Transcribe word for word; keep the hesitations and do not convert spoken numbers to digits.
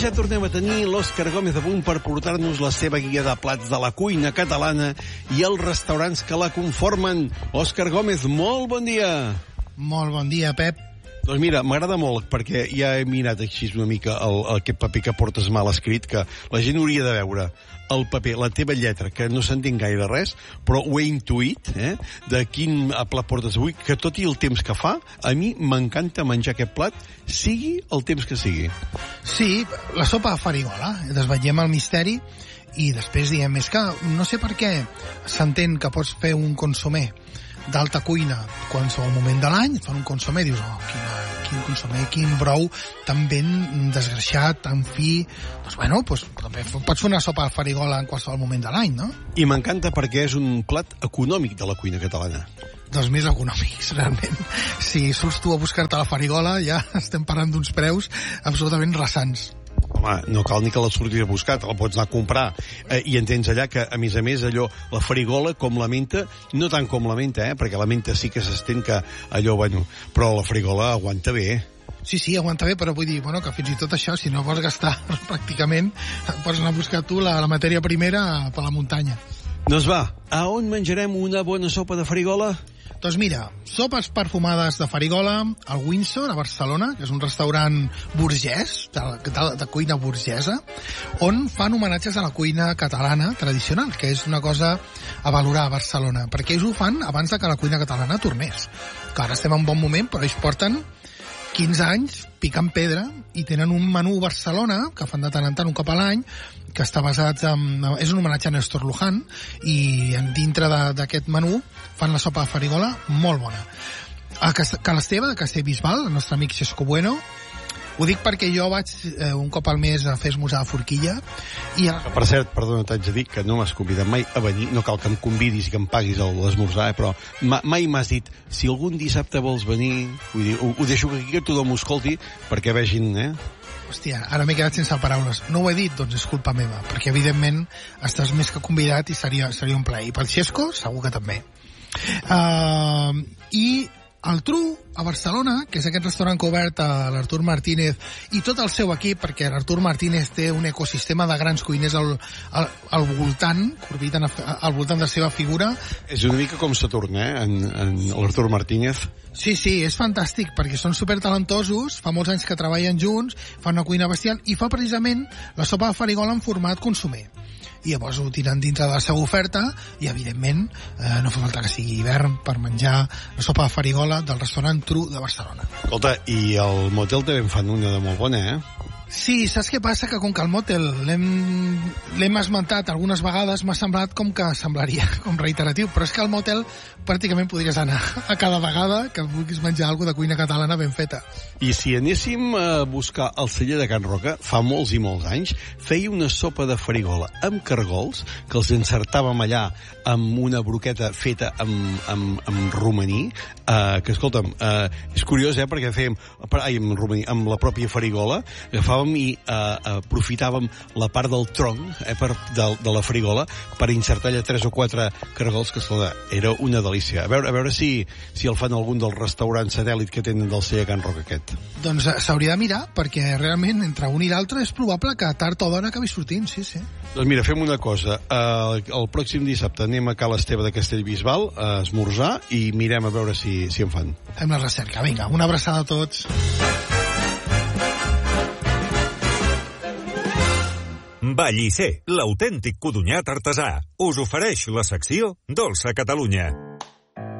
ja tornem a tenir l'Òscar Gómez a punt per portar-nos la seva guia de plats de la cuina catalana i els restaurants que la conformen. Òscar Gómez, molt bon dia. Molt bon dia, Pep. Doncs mira, m'agrada molt, perquè ja he mirat així una mica el, el, aquest paper que portes mal escrit, que la gent hauria de veure el paper, la teva lletra, que no s'entén gaire res, però ho he intuït, eh, de quin plat portes avui, que tot i el temps que fa, a mi m'encanta menjar aquest plat, sigui el temps que sigui. Sí, la sopa de farigola. Desvetllem el misteri i després diem, és que no sé per què s'entén que pots fer un consomé d'alta cuina qualsevol moment de l'any, et fan un consomé i dius, oh, quina, quin consomé, quin brou tan ben desgraixat, tan fi. Doncs bueno, doncs, també pots fer una sopa de farigola en qualsevol moment de l'any, no? I m'encanta perquè és un plat econòmic de la cuina catalana. Dels més econòmics, realment. Si surts tu a buscar-te la farigola, ja estem parlant d'uns preus absolutament rasants. Home, no cal ni que la surtis a buscar, te la pots anar a comprar. Eh, I entens allà que, a més a més, allò, la farigola, com la menta, no tant com la menta, eh, perquè la menta sí que s'estén que allò, bueno, però la farigola aguanta bé. Sí, sí, aguanta bé, però vull dir, bueno, que fins i tot això, si no vols gastar pràcticament, pots anar a buscar tu la, la matèria primera per la muntanya. Doncs va, a on menjarem una bona sopa de farigola? Doncs mira, sopes perfumades de farigola al Windsor, a Barcelona, que és un restaurant burgès, de, de, de cuina burgesa, on fan homenatges a la cuina catalana tradicional, que és una cosa a valorar a Barcelona, perquè ells ho fan abans de que la cuina catalana tornés. Que ara estem en un bon moment, però ells porten quinze anys picant pedra i tenen un menú Barcelona, que fan de tant en tant un cop a l'any, que està basat en... és un homenatge a Néstor Luján, i dintre d'aquest menú fan la sopa de farigola molt bona. A Calesteve, de Castellbisbal, el nostre amic Xesco Bueno, ho dic perquè jo vaig eh, un cop al mes a fer esmorzar a Forquilla i... A... Per cert, perdona, t'haig de dir que no m'has convidat mai a venir, no cal que em convidis i que em paguis l'esmorzar, eh, però ma, mai m'has dit, si algun dissabte vols venir, vull dir, ho, ho deixo aquí que tothom ho escolti perquè vegin, eh? Hòstia, ara m'he quedat sense paraules. No ho he dit, doncs és culpa meva, perquè evidentment estàs més que convidat i seria, seria un plaer. I pel Xesco, segur que també. Uh, I el Tru, a Barcelona, que és aquest restaurant que ha obert a l'Artur Martínez i tot el seu equip, perquè l'Artur Martínez té un ecosistema de grans cuiners al, al, al voltant, que orbiten al voltant de la seva figura. És una mica com Saturn, eh, en, en l'Artur Martínez. Sí, sí, és fantàstic, perquè són supertalentosos, fa molts anys que treballen junts, fan una cuina bestial, i fa precisament la sopa de farigola en format consomer. I llavors ho tiren dintre de la seva oferta i, evidentment, eh, no fa falta que sigui hivern per menjar la sopa de farigola del restaurant Tru de Barcelona. Escolta, i el motel també en fan una de molt bona, eh? Sí, saps què passa? Que com que el motel l'hem esmentat algunes vegades, m'ha semblat com que semblaria com reiteratiu, però és que al motel pràcticament podries anar a cada vegada que vulguis menjar alguna de cuina catalana ben feta. I si anéssim a buscar el celler de Can Roca, fa molts i molts anys, feia una sopa de farigola amb cargols, que els encertàvem allà amb una broqueta feta amb, amb, amb romaní, eh, que, escolta'm, eh, és curiós, eh, perquè fèiem, ai, amb, romaní, amb la pròpia farigola, agafàvem i eh, aprofitàvem la part del tronc eh, per, de, de la farigola per insertar allà tres o quatre cargols, que escolta, era una delícia. A veure, a veure si, si el fan algun dels restaurants satèl·lit que tenen del celler Can Roca aquest. Doncs s'hauria de mirar, perquè realment entre un i l'altre és probable que tard o d'hora acabi sortint, sí, sí. Doncs mira, fem una cosa. Uh, el pròxim dissabte anem a Cal Esteve de Castellbisbal a esmorzar i mirem a veure si, si en fan. Fem la recerca. Vinga, una abraçada a tots. Vallisser, l'autèntic codonyat artesà, us ofereix la secció Dolça Catalunya.